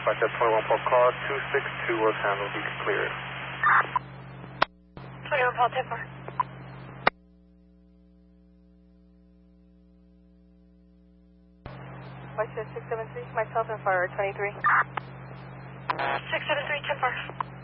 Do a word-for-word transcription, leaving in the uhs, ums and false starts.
Dispatch at twenty-one Paul call, two six two was handled, you can clear it. twenty-one Paul, ten four. White six seven three, myself and fire twenty-three. six seven three, ten four.